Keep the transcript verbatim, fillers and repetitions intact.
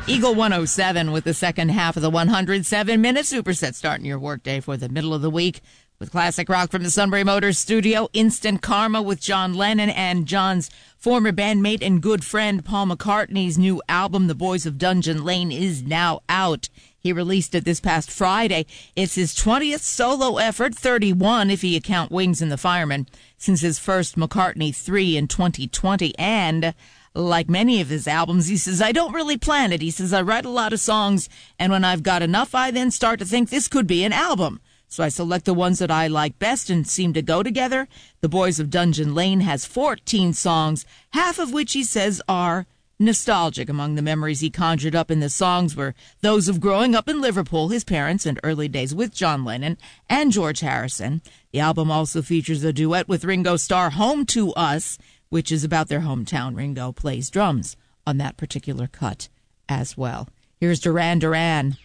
Eagle one oh seven with the second half of the one hundred seven minute superset starting your workday for the middle of the week with classic rock from the Sunbury Motors studio, Instant Karma with John Lennon and John's former bandmate and good friend Paul McCartney's new album, The Boys of Dungeon Lane, is now out. He released it this past Friday. It's his twentieth solo effort, thirty-one if you count Wings and the Firemen, since his first McCartney three in twenty twenty. And like many of his albums, he says, I don't really plan it. He says, I write a lot of songs, and when I've got enough, I then start to think this could be an album. So I select the ones that I like best and seem to go together. The Boys of Dungeon Lane has fourteen songs, half of which he says are nostalgic. Among the memories he conjured up in the songs were those of growing up in Liverpool, his parents, and early days with John Lennon and George Harrison. The album also features a duet with Ringo Starr, Home to Us, which is about their hometown. Ringo plays drums on that particular cut as well. Here's Duran Duran.